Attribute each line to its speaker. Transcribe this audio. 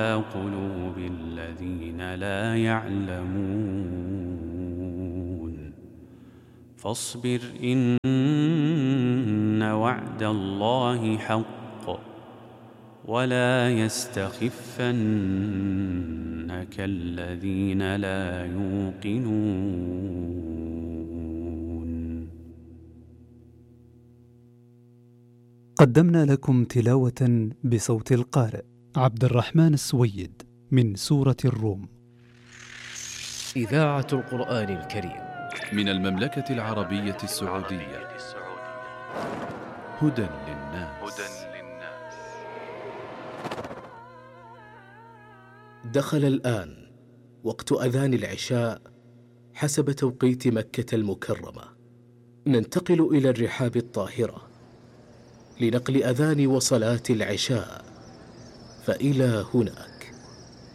Speaker 1: قلوب الذين لا يعلمون فاصبر إن وعد الله حق ولا يستخفنك الذين لا يوقنون.
Speaker 2: قدمنا لكم تلاوة بصوت القارئ عبد الرحمن السويد من سورة الروم.
Speaker 3: إذاعة القرآن الكريم
Speaker 4: من المملكة العربية السعودية. هدى للناس.
Speaker 3: دخل الآن وقت أذان العشاء حسب توقيت مكة المكرمة. ننتقل إلى الرحاب الطاهرة لنقل أذان وصلاة العشاء، فإلى هناك.